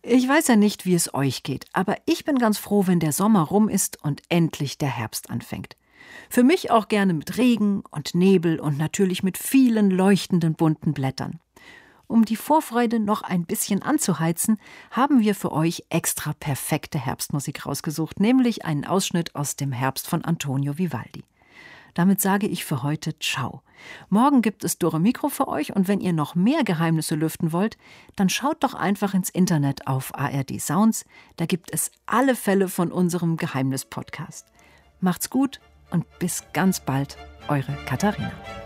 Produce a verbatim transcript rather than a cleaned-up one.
Ich weiß ja nicht, wie es euch geht, aber ich bin ganz froh, wenn der Sommer rum ist und endlich der Herbst anfängt. Für mich auch gerne mit Regen und Nebel und natürlich mit vielen leuchtenden bunten Blättern. Um die Vorfreude noch ein bisschen anzuheizen, haben wir für euch extra perfekte Herbstmusik rausgesucht, nämlich einen Ausschnitt aus dem Herbst von Antonio Vivaldi. Damit sage ich für heute Ciao. Morgen gibt es Dore Mikro für euch und wenn ihr noch mehr Geheimnisse lüften wollt, dann schaut doch einfach ins Internet auf A R D Sounds. Da gibt es alle Fälle von unserem Geheimnis-Podcast. Macht's gut und bis ganz bald, eure Katharina.